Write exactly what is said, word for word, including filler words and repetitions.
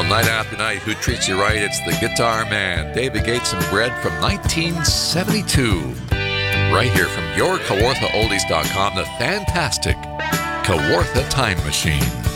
Night after night, who treats you right? It's the Guitar Man, David Gates and Bread from nineteen seventy-two. Right here from your Kawartha Oldies dot com, the fantastic Kawartha Time Machine.